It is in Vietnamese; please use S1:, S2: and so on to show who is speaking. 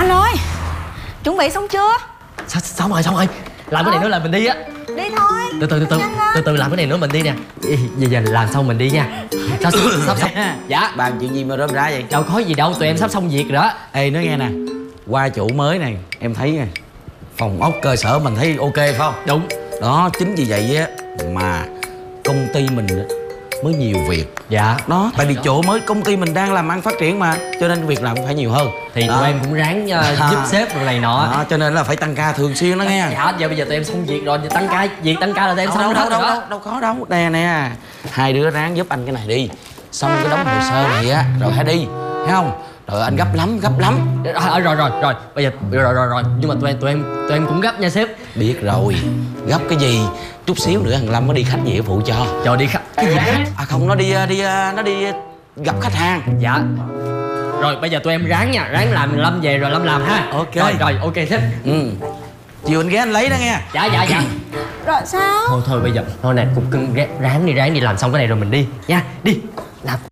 S1: Anh ơi, chuẩn bị xong chưa?
S2: Xong rồi. Làm cái này nữa là mình đi á.
S1: Đi thôi.
S2: Từ từ làm cái này nữa mình đi nè. Giờ làm xong mình đi nha. Sắp xong. Dạ.
S3: Bàn chuyện gì mà rơm rả vậy?
S2: Đâu có gì đâu, tụi em sắp xong việc rồi đó.
S3: Ê, nói nghe nè, qua chủ mới này em thấy nè, phòng ốc cơ sở mình thấy ok phải không?
S2: Đúng.
S3: Đó, chính vì vậy á mà công ty mình á mới nhiều việc.
S2: Dạ.
S3: Đó, tại vì chỗ mới công ty mình đang làm ăn phát triển mà, cho nên việc làm cũng phải nhiều hơn.
S2: Thì
S3: đó.
S2: tụi em cũng ráng giúp sếp rồi này nọ.
S3: Đó, cho nên là phải tăng ca thường xuyên đó nghe.
S2: Dạ, giờ bây giờ tụi em xong việc rồi, giờ tăng ca, việc tăng ca là tụi em xong hết rồi đó.
S3: Đâu có đâu. Nè, hai đứa ráng giúp anh cái này đi. Xong cái đống hồ sơ này á, rồi hãy đi, thấy không? Rồi anh gấp lắm.
S2: Rồi. Bây giờ rồi. Nhưng mà tụi em cũng gấp nha sếp.
S3: Biết rồi, gấp cái gì? Chút xíu nữa thằng Lâm nó đi khách gì phụ cho.
S2: Cho đi khách. Cái gì khách?
S3: À không, nó đi gặp khách hàng.
S2: Dạ. Rồi bây giờ tụi em ráng nha, ráng làm Lâm về rồi Lâm làm ha.
S3: Ok.
S2: Rồi ok sếp.
S3: Chiều anh ghé anh lấy đó nghe.
S2: Dạ.
S1: Rồi sao?
S2: Thôi bây giờ thôi nè, cục cưng ráng đi làm xong cái này rồi mình đi nha. Đi làm.